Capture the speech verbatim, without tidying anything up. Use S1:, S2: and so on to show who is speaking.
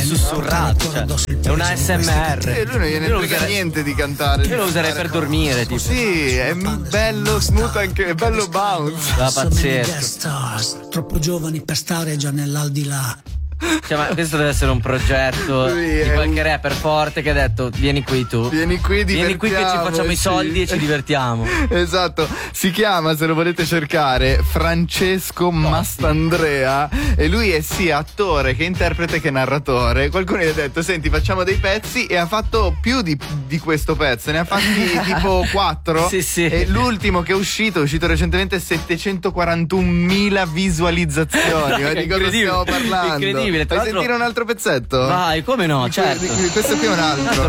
S1: sussurrato, cioè, è una A S M R.
S2: E lui non gliene
S1: Io lo
S2: frega
S1: userei-
S2: niente di cantare.
S1: Io lo userei per dormire, tipo.
S2: Sì, è bello smooth anche, è bello bounce.
S1: Da
S3: So many
S1: pazzesco.
S3: guest stars, troppo giovani per stare già nell'aldilà.
S1: Cioè, ma questo deve essere un progetto
S2: Lui
S1: di
S2: è
S1: qualche
S2: un-
S1: rapper forte che ha detto vieni qui tu.
S2: Vieni qui,
S1: Vieni qui che ci facciamo i
S2: divertiamoci.
S1: soldi e ci divertiamo.
S2: Esatto, si chiama, se lo volete cercare, Francesco Mastandrea e lui è sia attore che interprete che narratore. Qualcuno gli ha detto senti facciamo dei pezzi e ha fatto più di, di questo pezzo, ne ha fatti tipo quattro.
S1: Sì, sì.
S2: E l'ultimo che è uscito, è uscito recentemente, settecentoquarantunomila visualizzazioni. Ma di cosa
S1: Incredibile,
S2: stiamo parlando?
S1: incredibile. Tra
S2: Vuoi
S1: l'altro-
S2: sentire un altro pezzetto?
S1: Vai, come no, certo.
S2: Questo qui è un altro.